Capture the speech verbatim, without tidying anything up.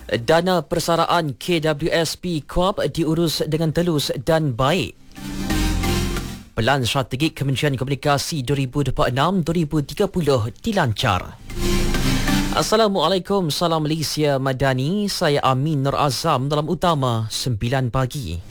Dana persaraan K W S P Corp diurus dengan telus dan baik. Pelan strategik Kementerian Komunikasi dua ribu dua puluh enam dua ribu tiga puluh dilancar. Assalamualaikum, salam Malaysia Madani. Saya Amin Nur Azam dalam utama sembilan pagi.